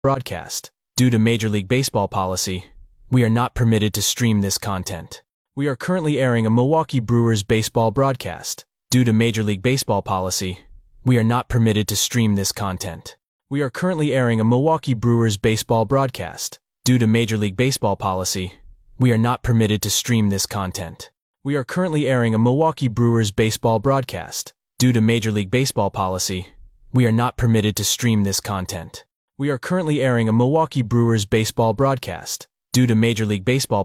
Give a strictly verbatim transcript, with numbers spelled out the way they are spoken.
broadcast. Due to Major League Baseball policy, we are not permitted to stream this content. We are currently airing a Milwaukee Brewers baseball broadcast. Due to Major League Baseball policy, we are not permitted to stream this content. We are currently airing a Milwaukee Brewers baseball broadcast. Due to Major League Baseball policy, we are not permitted to stream this content. We are currently airing a Milwaukee Brewers baseball broadcast. Due to Major League Baseball policy, we are not permitted to stream this content. We are currently airing a Milwaukee Brewers baseball broadcast. Due to Major League Baseball